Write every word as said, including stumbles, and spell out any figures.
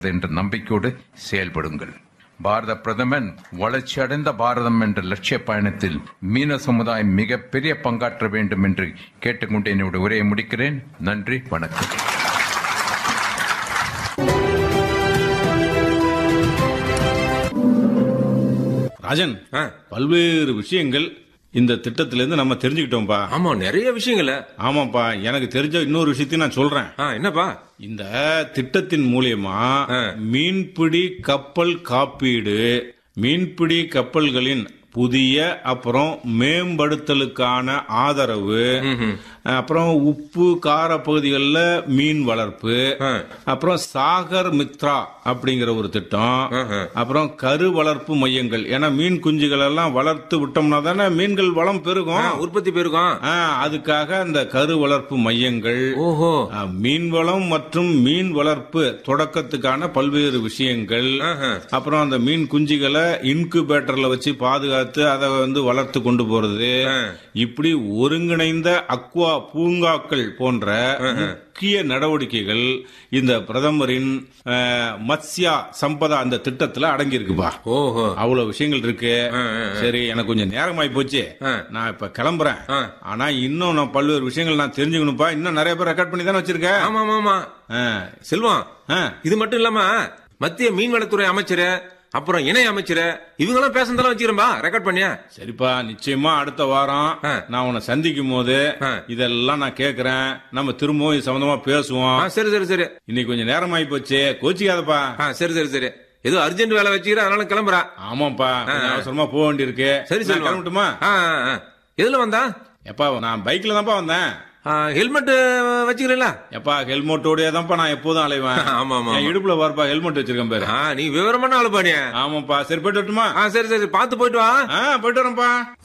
என்ற நம்பிக்கையோடு செயல்படுங்கள். பாரத பிரதமன் வளர்ச்சி அடைந்த பாரதம் என்ற லட்சிய பயணத்தில் மீன சமுதாயம் மிகப்பெரிய பங்காற்ற வேண்டும் என்று கேட்டுக்கொண்டு என்னுடைய உரையை முடிக்கிறேன். நன்றி, வணக்கம். ராஜன், பல்வேறு விஷயங்கள் இந்த திட்டத்திலிருந்து நம்ம தெரிஞ்சுக்கிட்டோம்ப்பா. ஆமா, நிறைய விஷயங்கள. ஆமாப்பா, எனக்கு தெரிஞ்ச இன்னொரு விஷயத்தையும் நான் சொல்றேன். என்னப்பா? இந்த திட்டத்தின் மூலியமா மீன்பிடி கப்பல் காப்பீடு, மீன்பிடி கப்பல்களின் புதிய அப்புறம் மேம்படுத்தலுக்கான ஆதரவு, அப்புறம் உப்பு கார பகுதிகளில் மீன் வளர்ப்பு, அப்புறம் சாகர் மித்ரா அப்படிங்கிற ஒரு திட்டம், அப்புறம் கரு வளர்ப்பு மையங்கள். ஏன்னா மீன் குஞ்சுகள் எல்லாம் வளர்த்து விட்டோம்னா தானே மீன்கள் வளம் பெருகும், உற்பத்தி பெருகும். அதுக்காக இந்த கரு வளர்ப்பு மையங்கள், ஓஹோ, மீன் வளம் மற்றும் மீன் வளர்ப்பு தொடக்கத்துக்கான பல்வேறு விஷயங்கள், அப்புறம் அந்த மீன் குஞ்சுகளை இன்குபேட்டர்ல வச்சு பாதுகாத்து அதை வந்து வளர்த்து கொண்டு போறது, இப்படி ஒருங்கிணைந்த அக்வா பூங்காக்கள் போன்ற முக்கிய நடவடிக்கைகள் இந்த பிரதமரின் மத்ஸ்யா சம்பதா அந்த திட்டத்துல அடங்கி இருக்குப்பா. ஓஹோ, அவ்வளவு விஷயங்கள் இருக்கு. சரி, எனக்கு கொஞ்சம் நேரமாயி போச்சு, நான் இப்ப கிளம்புறேன். ஆனா இன்னும் நான் பல்வேறு விஷயங்கள் நான் தெரிஞ்சுக்கணும்ப்பா. இன்னும் நிறைய பேர் ரெக்கார்ட் பண்ணி தானே வச்சிருக்கேன். ஆமா ஆமா. செல்வம், இது மட்டும் இல்லாம மத்திய மீன்வளத்துறை அமைச்சர், அப்புறம் இணை அமைச்சர், இவங்கெல்லாம் பேசுறதெல்லாம் வச்சிருப்பா ரெக்கார்ட் பண்ணியா? சரிப்பா, நிச்சயமா அடுத்த வாரம் நான் உன்னை சந்திக்கும் போது இதெல்லாம் நான் கேக்குறேன். நம்ம திரும்பவும் இது சம்பந்தமா பேசுவோம். சரி சரி சரி. இன்னைக்கு கொஞ்சம் நேரம் ஆகி போச்சு, கோச்சிக்காதப்பா. சரி சரி சரி. ஏதோ அர்ஜென்ட் வேலை வச்சுக்கிறேன், அதனால கிளம்புறா. ஆமாப்பா, அவசரமா போக வேண்டியிருக்கு. சரி சரி, கிளம்பட்டுமா? எதுல வந்தா? எப்பா, நான் பைக்ல தான்ப்பா வந்தேன். ஹெல்மெட் வச்சுக்கிறீங்களா? எப்பா, ஹெல்மெட்டோடய தான்ப்பா நான் எப்போதும் அலைவேன். ஆமா ஆமா, இடுப்புல வரப்பா ஹெல்மெட் வச்சிருக்கேன் பாரு. நீ விவரமான ஆளு பாடிய. ஆமாப்பா, சரி போயிட்டு வரட்டுமா? சரி சரி, பாத்து போயிட்டு வா. போயிட்டு வரேன்ப்பா.